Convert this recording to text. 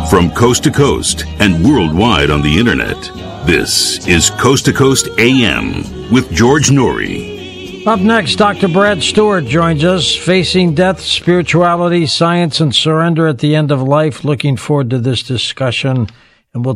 From coast to coast and worldwide on the internet, this is Coast to Coast AM with George Noory. Up next, Dr. Brad Stewart joins us, Facing Death, Spirituality, Science, and Surrender at the End of Life. Looking forward to this discussion.